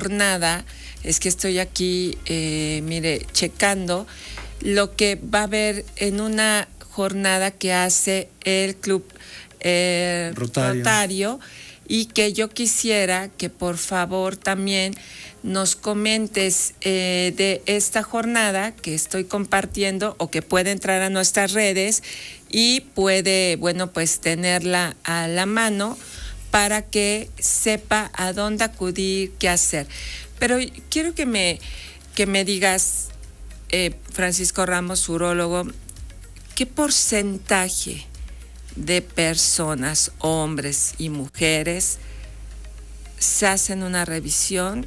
jornada, es que estoy aquí, mire, checando lo que va a haber en una jornada que hace el Club Rotario, y que yo quisiera que por favor también nos comentes de esta jornada que estoy compartiendo, o que puede entrar a nuestras redes y puede, bueno, pues tenerla a la mano para que sepa a dónde acudir, qué hacer. Pero quiero que me digas, Francisco Ramos, urólogo, ¿qué porcentaje de personas, hombres y mujeres, se hacen una revisión,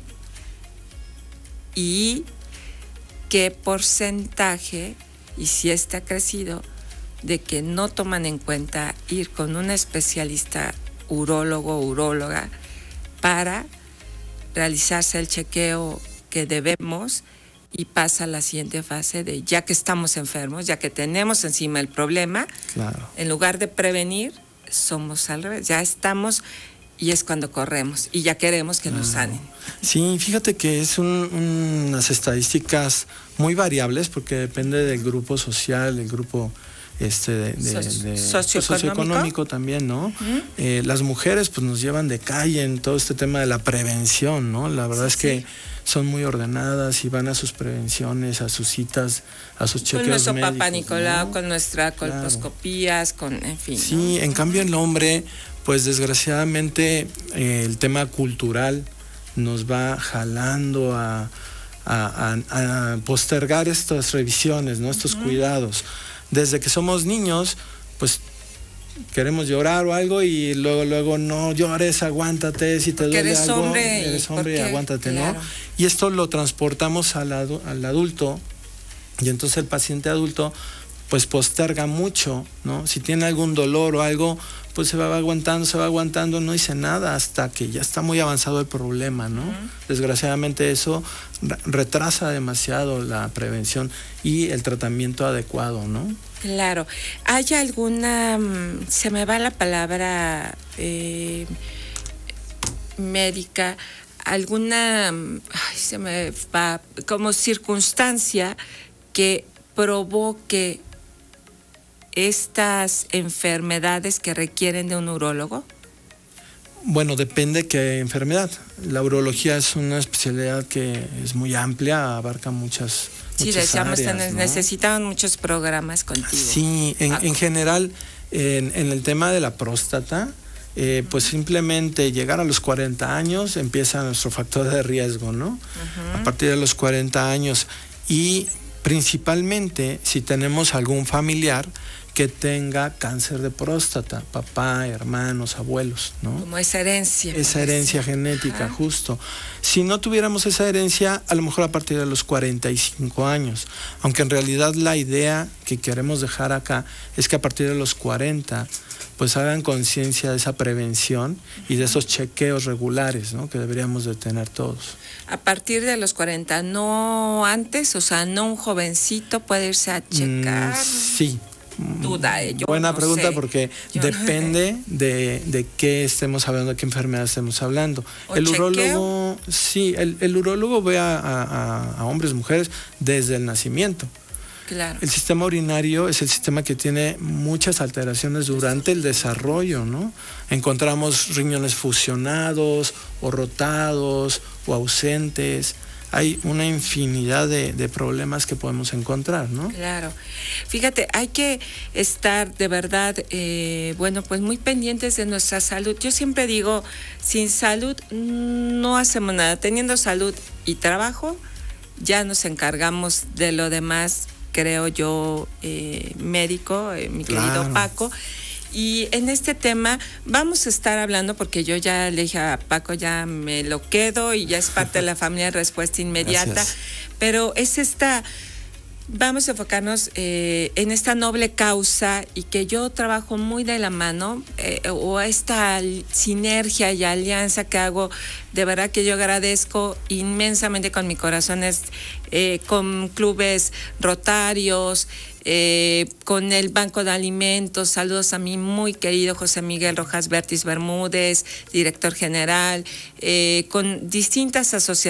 y qué porcentaje, y si este ha crecido, de que no toman en cuenta ir con un especialista urólogo o uróloga para realizarse el chequeo que debemos, y pasa a la siguiente fase de, ya que estamos enfermos, ya que tenemos encima el problema, claro, en lugar de prevenir, somos al revés, ya estamos, y es cuando corremos y ya queremos que nos sanen. Sí, fíjate que es unas estadísticas muy variables, porque depende del grupo social, del grupo socioeconómico también, ¿no? Uh-huh. Las mujeres pues nos llevan de calle en todo este tema de la prevención, ¿no? La verdad es que son muy ordenadas y van a sus prevenciones, a sus citas, a sus chequeos médicos. Con nuestro Papá Nicolau, ¿no? Con nuestras colposcopías, con, en fin. Sí, ¿no? En cambio el hombre, pues desgraciadamente el tema cultural nos va jalando a postergar estas revisiones, ¿no? Estos cuidados. Desde que somos niños, pues queremos llorar o algo, y luego no llores, aguántate, si te duele algo, eres hombre y aguántate, claro, ¿no? Y esto lo transportamos al adulto, y entonces el paciente adulto pues posterga mucho, ¿no? Si tiene algún dolor o algo, pues se va aguantando, no dice nada hasta que ya está muy avanzado el problema, ¿no? Uh-huh. Desgraciadamente eso retrasa demasiado la prevención y el tratamiento adecuado, ¿no? Claro. ¿Hay alguna, se me va la palabra médica, alguna, se me va, como circunstancia que provoque estas enfermedades que requieren de un urólogo? Bueno, depende qué enfermedad. La urología es una especialidad que es muy amplia, abarca muchas decíamos, áreas, ¿no? Necesitaban muchos programas contigo. Sí, en general, en el tema de la próstata, pues simplemente llegar a los 40 años empieza nuestro factor de riesgo, ¿no? Uh-huh. A partir de los 40 años, y principalmente si tenemos algún familiar que tenga cáncer de próstata, papá, hermanos, abuelos, ¿no? Como esa herencia. Esa herencia genética, ajá, justo. Si no tuviéramos esa herencia, a lo mejor a partir de los 45 años, aunque en realidad la idea que queremos dejar acá es que a partir de los 40, pues hagan conciencia de esa prevención y de esos chequeos regulares, ¿no? Que deberíamos de tener todos. A partir de los 40, no antes, o sea, no un jovencito puede irse a checar. Sí. Duda, buena pregunta, porque depende de qué estemos hablando, de qué enfermedad estemos hablando. El urólogo, sí, el urólogo ve a hombres, mujeres desde el nacimiento. Claro. El sistema urinario es el sistema que tiene muchas alteraciones durante el desarrollo, ¿no? Encontramos riñones fusionados o rotados o ausentes. Hay una infinidad de problemas que podemos encontrar, ¿no? Claro. Fíjate, hay que estar de verdad, bueno, pues muy pendientes de nuestra salud. Yo siempre digo, sin salud no hacemos nada. Teniendo salud y trabajo, ya nos encargamos de lo demás, creo yo, médico, mi querido Paco. Y en este tema vamos a estar hablando, porque yo ya le dije a Paco, ya me lo quedo y ya es parte de la familia de Respuesta Inmediata. Gracias. Pero es vamos a enfocarnos en esta noble causa, y que yo trabajo muy de la mano, o esta sinergia y alianza que hago, de verdad que yo agradezco inmensamente con mi corazón, con clubes rotarios, con el Banco de Alimentos. Saludos a mi muy querido José Miguel Rojas Bertis Bermúdez, director general, con distintas asociaciones